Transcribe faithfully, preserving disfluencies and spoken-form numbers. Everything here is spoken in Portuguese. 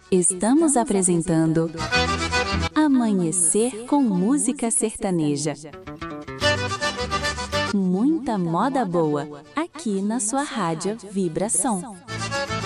Estamos apresentando Amanhecer com Música Sertaneja. Muita moda boa, aqui na sua rádio Vibração.